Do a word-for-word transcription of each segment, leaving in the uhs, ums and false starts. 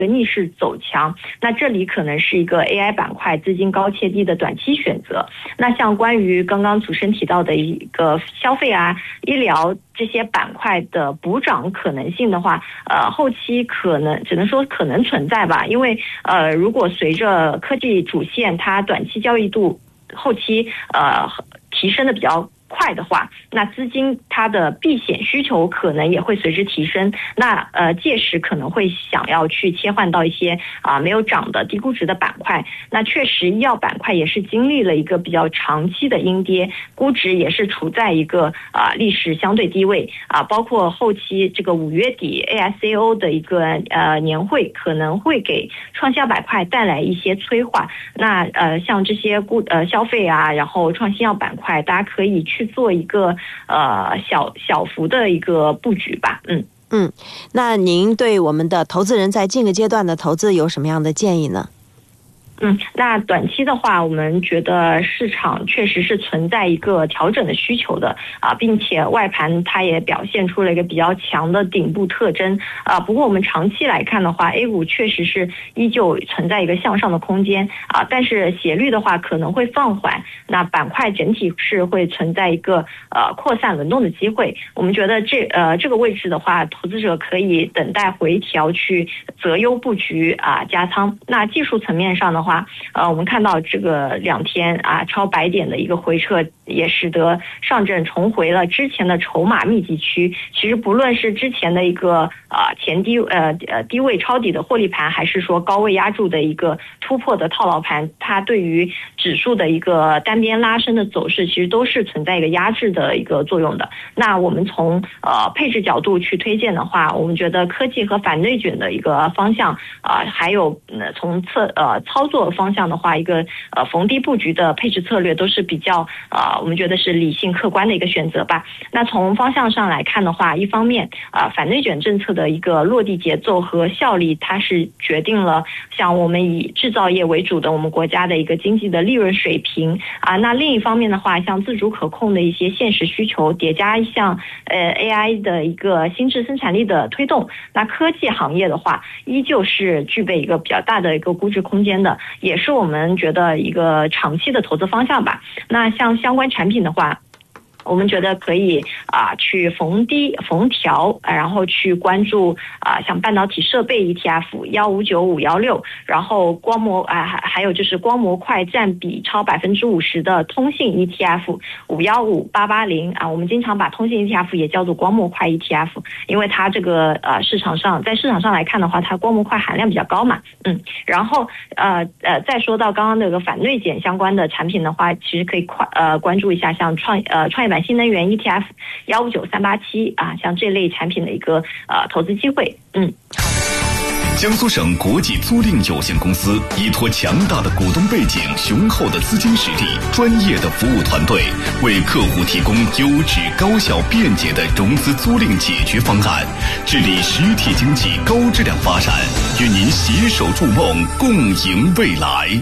逆势走强，那这里可能是一个 A I 板块资金高切低的短期选择。那像关于刚刚主持人提到的一个消费啊、医疗这些板块的补涨可能性的话，呃，后期可能只能说可能存在吧，因为呃，如果随着科技主线它短期交易度后期呃提升的比较快的话，那资金它的避险需求可能也会随之提升，那呃届时可能会想要去切换到一些啊、呃、没有涨的低估值的板块。那确实医药板块也是经历了一个比较长期的阴跌，估值也是处在一个啊、呃、历史相对低位啊、呃，包括后期这个五月底 A S A O 的一个呃年会可能会给创新药板块带来一些催化。那呃像这些估呃消费啊，然后创新药板块，大家可以去去做一个呃小小幅的一个布局吧。嗯嗯，那您对我们的投资人在这个阶段的投资有什么样的建议呢？ 嗯，那短期的话，我们觉得市场确实是存在一个调整的需求的啊，并且外盘它也表现出了一个比较强的顶部特征啊。不过我们长期来看的话 ，A 股确实是依旧存在一个向上的空间啊，但是斜率的话可能会放缓，那板块整体是会存在一个呃扩散轮动的机会。我们觉得这呃这个位置的话，投资者可以等待回调去择优布局啊加仓。那技术层面上的话，呃，我们看到这个两天啊超百点的一个回撤，也使得上证重回了之前的筹码密集区。其实不论是之前的一个啊、呃、前低呃呃低位抄底的获利盘，还是说高位压住的一个突破的套牢盘，它对于指数的一个单边拉升的走势，其实都是存在一个压制的一个作用的。那我们从呃配置角度去推荐的话，我们觉得科技和反内卷的一个方向啊、呃，还有呃从策呃操作方向的话，一个呃逢低布局的配置策略都是比较呃我们觉得是理性客观的一个选择吧。那从方向上来看的话，一方面啊、呃、反内卷政策的一个落地节奏和效力，它是决定了像我们以制造业为主的我们国家的一个经济的利润水平啊。那另一方面的话，像自主可控的一些现实需求，叠加一项呃 A I 的一个新质生产力的推动，那科技行业的话，依旧是具备一个比较大的一个估值空间的，也是我们觉得一个长期的投资方向吧。那像相关产品的话，我们觉得可以啊、呃、去逢低逢调、呃，然后去关注啊、呃、像半导体设备 E T F 一五九五一六，然后光模啊、呃、还还有就是光模块占比超百分之五十的通信 E T F 五一五八八零啊，我们经常把通信 E T F 也叫做光模块 E T F， 因为它这个呃市场上在市场上来看的话，它光模块含量比较高嘛，嗯，然后呃呃再说到刚刚那个反内卷相关的产品的话，其实可以快呃关注一下像创呃创业版新能源 E T F 一五九三八七啊，像这类产品的一个呃投资机会。嗯， 江苏省国际租赁有限公司依托强大的股东背景、雄厚的资金实力、专业的服务团队，为客户提供优质、高效、便捷的融资租赁解决方案，致力实体经济高质量发展，与您携手筑梦，共赢未来。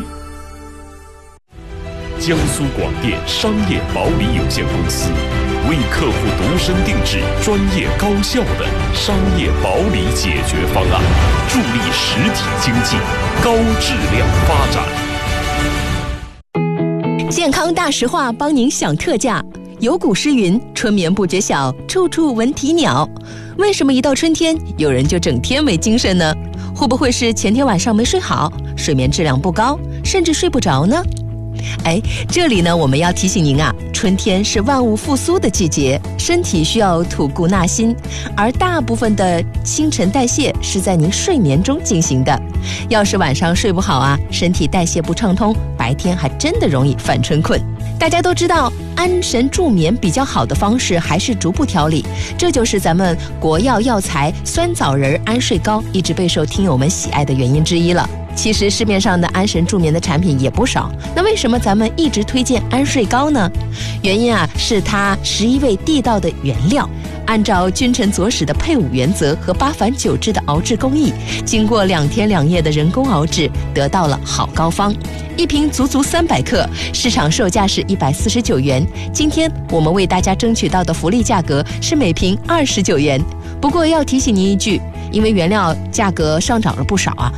江苏广电商业保理有限公司为客户独身定制专业高效的商业保理解决方案，助力实体经济高质量发展。健康大实话帮您享特价。有古诗云：春眠不觉晓，处处闻啼鸟。为什么一到春天有人就整天没精神呢？会不会是前天晚上没睡好，睡眠质量不高，甚至睡不着呢？哎，这里呢，我们要提醒您啊，春天是万物复苏的季节，身体需要吐故纳新，而大部分的新陈代谢是在您睡眠中进行的。要是晚上睡不好啊，身体代谢不畅通，白天还真的容易犯春困。大家都知道，安神助眠比较好的方式还是逐步调理，这就是咱们国药药材酸枣仁安睡膏一直备受听友们喜爱的原因之一了。其实市面上的安神助眠的产品也不少，那为什么咱们一直推荐安睡膏呢？原因啊，是它十一味地道的原料，按照君臣佐使的配伍原则和八反九制的熬制工艺，经过两天两夜的人工熬制，得到了好膏方。一瓶足足三百克，市场售价是一百四十九元。今天我们为大家争取到的福利价格是每瓶二十九元。不过要提醒您一句， 因为原料价格上涨了不少啊，